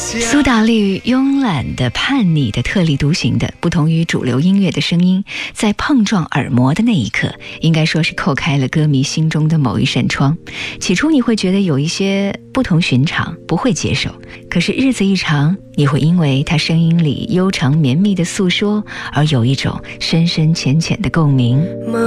苏打绿慵懒的、叛逆的、特立独行的，不同于主流音乐的声音，在碰撞耳膜的那一刻，应该说是叩开了歌迷心中的某一扇窗。起初你会觉得有一些不同寻常，不会接受，可是日子一长，你会因为他声音里悠长绵密的诉说而有一种深深浅浅的共鸣。